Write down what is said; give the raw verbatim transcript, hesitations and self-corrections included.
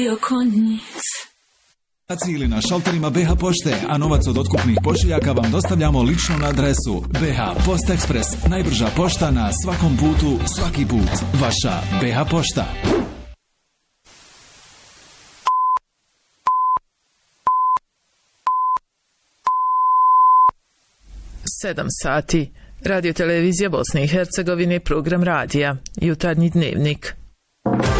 Ili na šalterima B H pošte, a novac od otkupnih pošiljaka vam dostavljamo lično na adresu B H Post Express, najbrža pošta na svakom putu, svaki put. Vaša B H pošta. Sedam sati. Radio televizija Bosne i Hercegovine, program radija, jutarnji dnevnik.